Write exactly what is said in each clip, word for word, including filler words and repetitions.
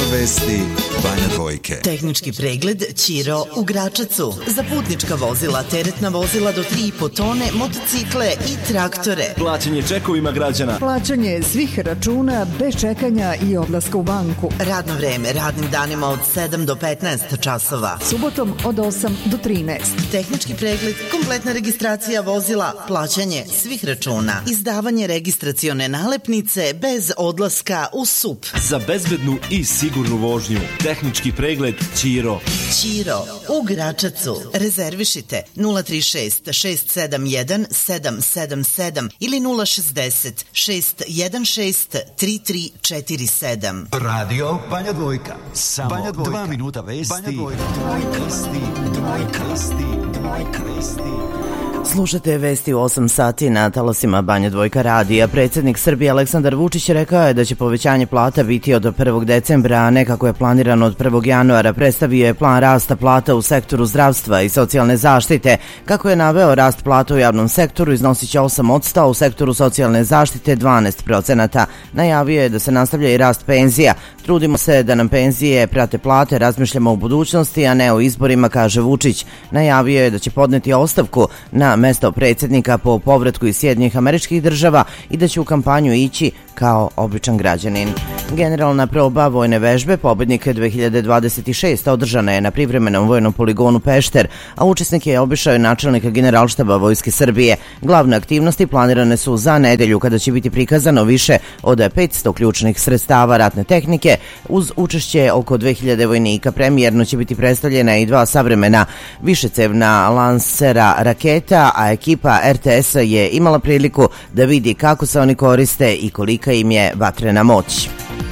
vesti Banja Dvojke. Tehnički pregled Ćiro u Gračacu. Za putnička vozila, teretna vozila do tri i po tone, motocikle i traktore. Plaćanje čekovima građana. Plaćanje svih računa bez čekanja i odlaska u banku. Radno vreme radnim danima od sedam do petnaest časova. Subotom od osam do trinaest. Tehnički pregled, kompletna registracija vozila, plaćanje svih računa, izdavanje registracione nalepnice bez odlaska u S U P. Za bezbednu i sigurnu vožnju. Tehnički pregled Ćiro. Ćiro u Gračacu. Rezervišite nula tri šest šest sedam jedan sedam sedam sedam ili nula šezdeset šest jedan šest tri tri četiri sedam. Radio Banja Dvojka. Samo Banja Dvojka. Dva minuta vesti. Banja Dvojka. Dvojka vesti. Dvojka vesti. Dvojka vesti. Slušate vesti u osam sati na talasima Banja Dvojka radija. Predsjednik Srbije Aleksandar Vučić rekao je da će povećanje plata biti od prvog decembra, a ne kako je planirano od prvog januara. Predstavio je plan rasta plata u sektoru zdravstva i socijalne zaštite. Kako je naveo, rast plata u javnom sektoru iznosit će osam posto, a u sektoru socijalne zaštite dvanaest posto. Najavio je da se nastavlja i rast penzija. Trudimo se da nam penzije prate plate, razmišljamo o budućnosti, a ne o izborima, kaže Vučić. Najavio je da će podneti ostavku na mesto predsjednika po povratku iz Sjedinjenih Američkih Država i da će u kampanju ići kao običan građanin. Generalna proba vojne vežbe Pobednik dve hiljade dvadeset šest održana je na privremenom vojnom poligonu Pešter, a učesnike je obišao i načelnik Generalštaba Vojske Srbije. Glavne aktivnosti planirane su za nedelju, kada će biti prikazano više od petsto ključnih sredstava ratne tehnike. Uz učešće oko dve hiljade vojnika premijerno će biti predstavljena i dva savremena višecevna lansera raketa, a ekipa R T S je imala priliku da vidi kako se oni koriste i kolika im je vatrena moć.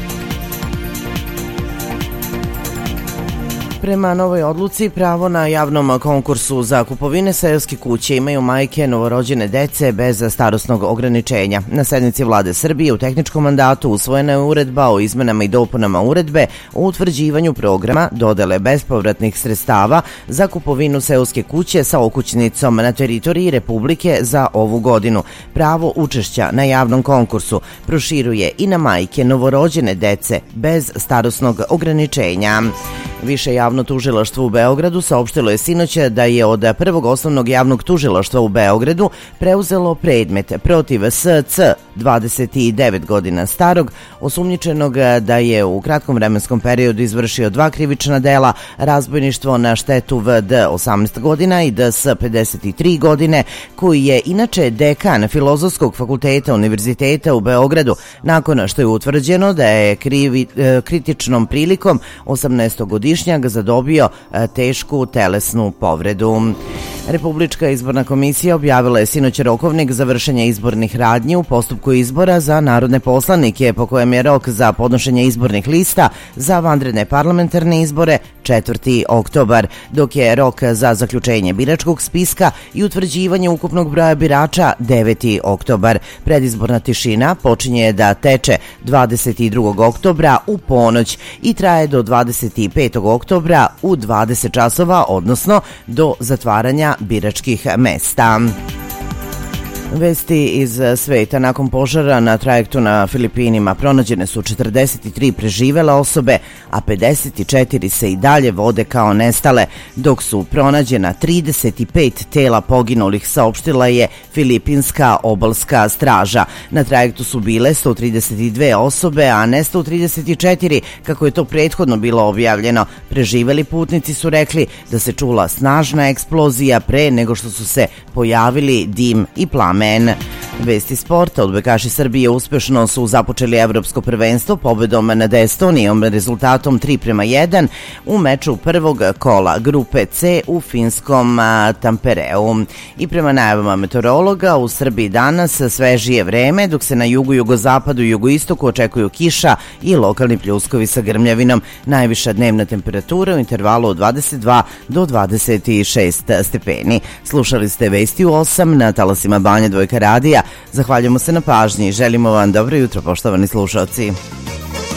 Prema novoj odluci, pravo na javnom konkursu za kupovine seoske kuće imaju majke novorođene dece bez starosnog ograničenja. Na sednici Vlade Srbije u tehničkom mandatu usvojena je uredba o izmenama i dopunama uredbe o utvrđivanju programa dodele bespovratnih sredstava za kupovinu seoske kuće sa okućnicom na teritoriji Republike za ovu godinu. Pravo učešća na javnom konkursu proširuje i na majke novorođene dece bez starosnog ograničenja. Više javno tužilaštvo u Beogradu saopštilo je sinoć da je od prvog osnovnog javnog tužilaštva u Beogradu preuzelo predmet protiv S C, dvadeset devet godina starog, osumnjičenog da je u kratkom vremenskom periodu izvršio dva krivična dela, razbojništvo na štetu V D osamnaest godina i D S pedeset tri godine, koji je inače dekan Filozofskog fakulteta Univerziteta u Beogradu, nakon što je utvrđeno da je krivi, kritičnom prilikom osamnaestogodišnjak zadobio tešku telesnu povredu. Republička izborna komisija objavila je sinoć rokovnik za vršenje izbornih radnji u postupku izbora za narodne poslanike, po kojem je rok za podnošenje izbornih lista za vanredne parlamentarne izbore četvrti oktobar, dok je rok za zaključenje biračkog spiska i utvrđivanje ukupnog broja birača deveti oktobar. Predizborna tišina počinje da teče dvadeset drugog oktobra u ponoć i traje do dvadeset petog oktobra u dvadeset časova, odnosno do zatvaranja biračkih mesta. Vesti iz sveta. Nakon požara na trajektu na Filipinima pronađene su četrdeset tri preživele osobe, a pedeset četiri se i dalje vode kao nestale, dok su pronađena trideset pet tela poginulih, saopštila je Filipinska obalska straža. Na trajektu su bile sto trideset dve osobe, a ne sto trideset četiri, kako je to prethodno bilo objavljeno. Preživeli putnici su rekli da se čula snažna eksplozija pre nego što su se pojavili dim i plamen. Vesti sporta. Odbojkaši Srbije uspešno su započeli evropsko prvenstvo pobedom nad Estonijom rezultatom tri prema jedan u meču prvog kola grupe C u finskom Tampereu. I prema najavama meteorologa, u Srbiji danas svežije vreme, dok se na jugu, jugozapadu i jugoistoku očekuju kiša i lokalni pljuskovi sa grmljavinom. Najviša dnevna temperatura u intervalu od dvadeset dva do dvadeset šest stepeni. Slušali ste vesti u osam na talasima Banja Dvojka radija. Zahvaljujemo se na pažnji i želimo vam dobro jutro, poštovani slušalci.